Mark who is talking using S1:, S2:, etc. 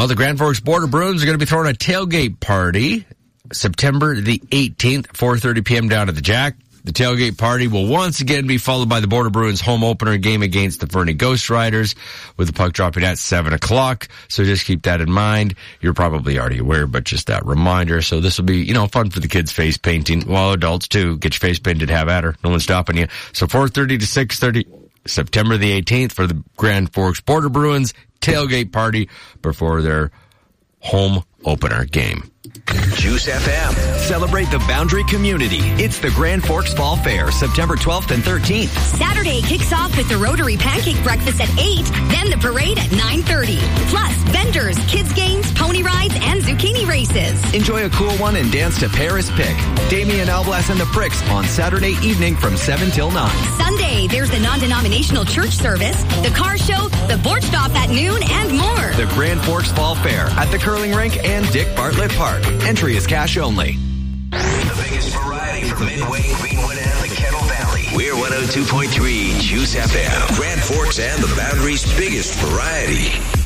S1: Well, the Grand Forks Border Bruins are going to be throwing a tailgate party September the 18th, 4:30 p.m. down at the Jack. The tailgate party will once again be followed by the Border Bruins home opener game against the Fernie Ghost Riders, with the puck dropping at 7 o'clock. So just keep that in mind. You're probably already aware, but just that reminder. So this will be, fun for the kids face painting. Well, adults too. Get your face painted, have at her. No one's stopping you. So 4:30 to 6:30, September the 18th for the Grand Forks Border Bruins tailgate party before their home opener game.
S2: Juice FM. Celebrate the Boundary community. It's the Grand Forks Fall Fair, September 12th and 13th.
S3: Saturday kicks off with the Rotary Pancake Breakfast at 8, then the parade at 9:30. Plus, vendors, kids games, pony rides, and zucchini races.
S2: Enjoy a cool one and dance to Paris Pick. Damian Alblas and the Pricks on Saturday evening from 7 till 9.
S3: Sunday, there's the non-denominational church service, the car show, the board stop at noon, and more.
S2: The Grand Forks Fall Fair at the Curling Rink and Dick Bartlett Park. Entry is cash only.
S4: The biggest variety for Midway, Greenwood, and the Kettle Valley. We're 102.3 Juice FM. Grand Forks and the Boundary's biggest variety.